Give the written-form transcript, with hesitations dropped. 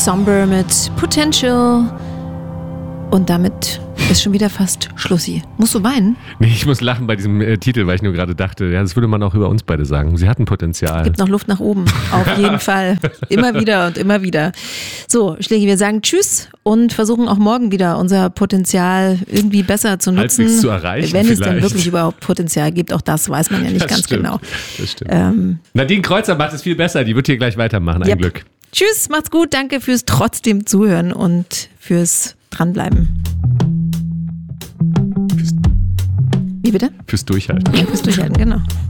Somber mit Potential. Und damit ist schon wieder fast Schlussi. Musst du weinen? Nee, ich muss lachen bei diesem Titel, weil ich nur gerade dachte, ja, das würde man auch über uns beide sagen. Sie hatten Potenzial. Gibt noch Luft nach oben, auf jeden Fall. Immer wieder und immer wieder. So, Schlägi, wir sagen Tschüss und versuchen auch morgen wieder unser Potenzial irgendwie besser zu nutzen. Halbwegs zu erreichen wenn es vielleicht. denn wirklich überhaupt Potenzial gibt. Auch das weiß man ja nicht Das ganz stimmt, genau. Das stimmt. Nadine Kreuzer macht es viel besser. Die wird hier gleich weitermachen. Ein Glück. Tschüss, macht's gut. Danke fürs trotzdem Zuhören und fürs Dranbleiben. Wie bitte? Fürs Durchhalten. Ja, fürs Durchhalten, genau.